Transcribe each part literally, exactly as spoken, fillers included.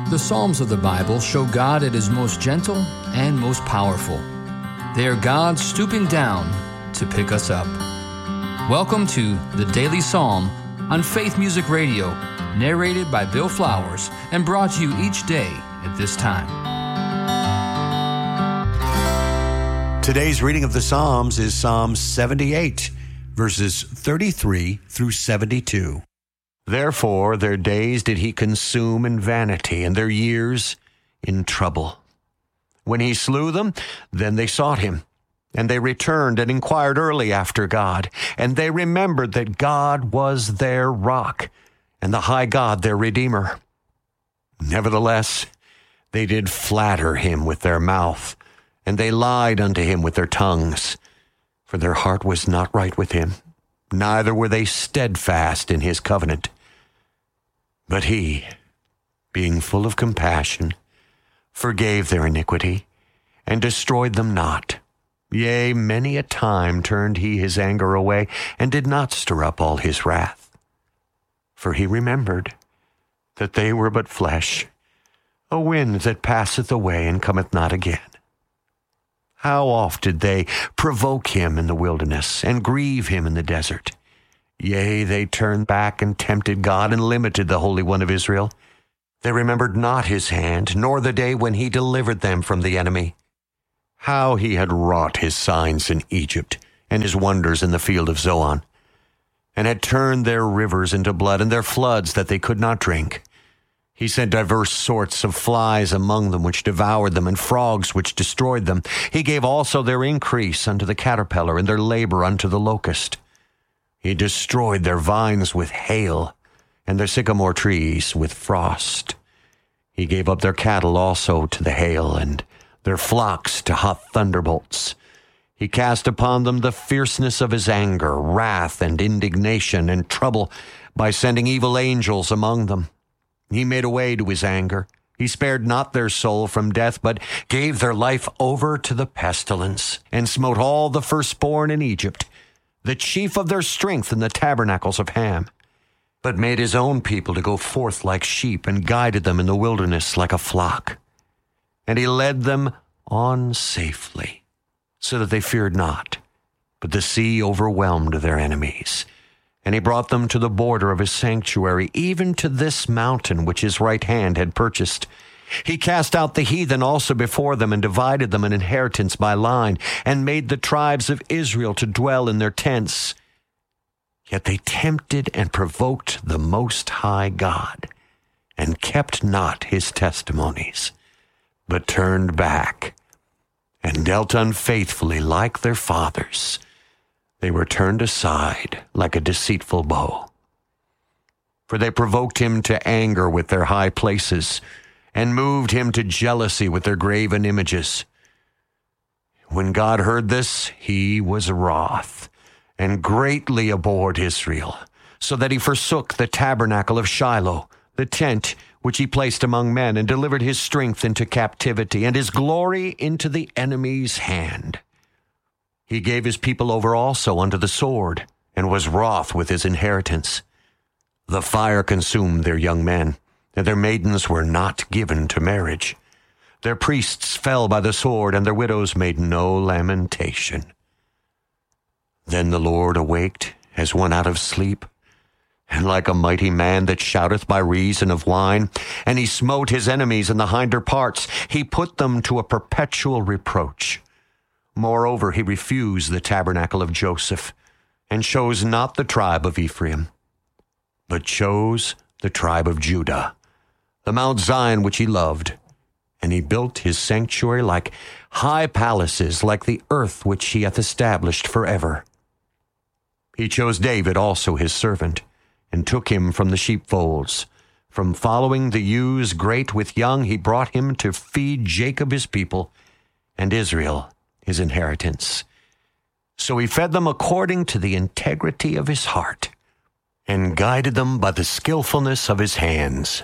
The Psalms of the Bible show God at His most gentle and most powerful. They are God stooping down to pick us up. Welcome to the Daily Psalm on Faith Music Radio, narrated by Bill Flowers and brought to you each day at this time. Today's reading of the Psalms is Psalm seventy-eight, verses thirty-three through seventy-two. Therefore their days did he consume in vanity, and their years in trouble. When he slew them, then they sought him, and they returned and inquired early after God, and they remembered that God was their rock, and the high God their Redeemer. Nevertheless, they did flatter him with their mouth, and they lied unto him with their tongues, for their heart was not right with him, neither were they steadfast in his covenant. But he, being full of compassion, forgave their iniquity, and destroyed them not. Yea, many a time turned he his anger away, and did not stir up all his wrath. For he remembered that they were but flesh, a wind that passeth away and cometh not again. How oft did they provoke him in the wilderness, and grieve him in the desert? Yea, they turned back and tempted God, and limited the Holy One of Israel. They remembered not his hand, nor the day when he delivered them from the enemy. How he had wrought his signs in Egypt, and his wonders in the field of Zoan, and had turned their rivers into blood, and their floods that they could not drink. He sent diverse sorts of flies among them, which devoured them, and frogs which destroyed them. He gave also their increase unto the caterpillar, and their labor unto the locust. He destroyed their vines with hail, and their sycamore trees with frost. He gave up their cattle also to the hail, and their flocks to hot thunderbolts. He cast upon them the fierceness of his anger, wrath, and indignation, and trouble, by sending evil angels among them. He made a way to his anger. He spared not their soul from death, but gave their life over to the pestilence, and smote all the firstborn in Egypt, the chief of their strength in the tabernacles of Ham, but made his own people to go forth like sheep, and guided them in the wilderness like a flock. And he led them on safely, so that they feared not, but the sea overwhelmed their enemies. And he brought them to the border of his sanctuary, even to this mountain which his right hand had purchased. He cast out the heathen also before them, and divided them an inheritance by line, and made the tribes of Israel to dwell in their tents. Yet they tempted and provoked the Most High God, and kept not his testimonies, but turned back, and dealt unfaithfully like their fathers. They were turned aside like a deceitful bow. For they provoked him to anger with their high places, and moved him to jealousy with their graven images. When God heard this, he was wroth, and greatly abhorred Israel, so that he forsook the tabernacle of Shiloh, the tent which he placed among men, and delivered his strength into captivity, and his glory into the enemy's hand. He gave his people over also unto the sword, and was wroth with his inheritance. The fire consumed their young men, and their maidens were not given to marriage. Their priests fell by the sword, and their widows made no lamentation. Then the Lord awaked as one out of sleep, and like a mighty man that shouteth by reason of wine, and he smote his enemies in the hinder parts. He put them to a perpetual reproach. Moreover, he refused the tabernacle of Joseph, and chose not the tribe of Ephraim, but chose the tribe of Judah, the Mount Zion which he loved. And he built his sanctuary like high palaces, like the earth which he hath established forever. He chose David also his servant, and took him from the sheepfolds. From following the ewes great with young, he brought him to feed Jacob his people, and Israel his inheritance. So he fed them according to the integrity of his heart, and guided them by the skillfulness of his hands.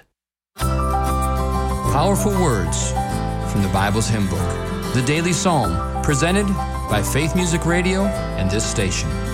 Powerful words from the Bible's hymn book, the Daily Psalm, presented by Faith Music Radio and this station.